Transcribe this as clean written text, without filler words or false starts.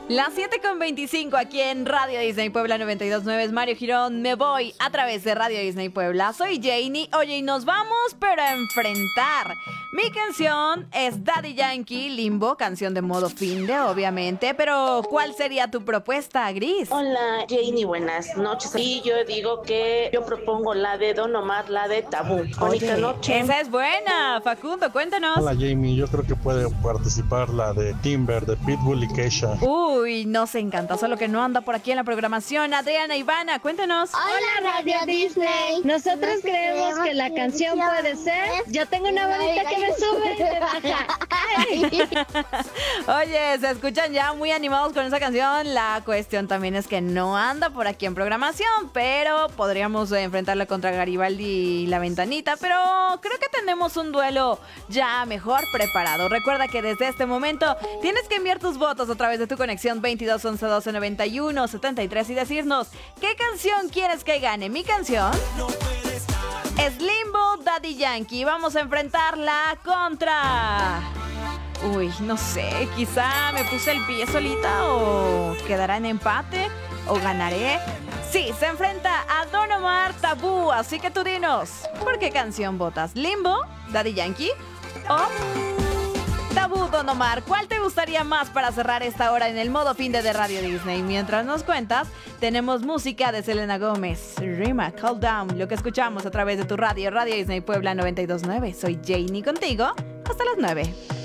Las 7:25 aquí en Radio Disney Puebla 92.9 es Mario Girón. Me voy a través de Radio Disney Puebla. Soy Janie. Oye, y nos vamos, pero a enfrentar. Mi canción es Daddy Yankee, Limbo, canción de modo finde, obviamente. Pero, ¿cuál sería tu propuesta, Gris? Hola, Janie, buenas noches. Y yo digo que yo propongo la de Don Omar, la de Tabú. Bonita noche. Esa es buena. Facundo, cuéntanos. Hola Jamie, yo creo que puede participar la de Timber, de Pitbull y Kesha. Uy, nos encanta, solo que no anda por aquí en la programación. Adriana, Ivana, cuéntanos. Hola Radio Disney. Nosotros creemos que la canción puede ser Yo tengo una bolita que me sube y me baja. Oye, se escuchan ya muy animados con esa canción. La cuestión también es que no anda por aquí en programación, pero podríamos enfrentarla contra Garibaldi y La Ventanita. Pero creo que tenemos un duelo ya mejor preparado. Recuerda que desde este momento tienes que enviar tus votos a través de tu conexión 22 11 12 91 73 y decirnos qué canción quieres que gane. Mi canción es Limbo, Daddy Yankee. Vamos a enfrentarla contra... Uy, no sé, quizá me puse el pie solita o quedará en empate o ganaré. Sí, se enfrenta a Don Omar, Tabú, así que tú dinos, ¿por qué canción votas? ¿Limbo, Daddy Yankee o Tabú, Don Omar? ¿Cuál te gustaría más para cerrar esta hora en el modo finde de Radio Disney? Mientras nos cuentas, tenemos música de Selena Gómez, Rima, Calm Down, lo que escuchamos a través de tu radio, Radio Disney Puebla 92.9. Soy Janie contigo hasta las 9.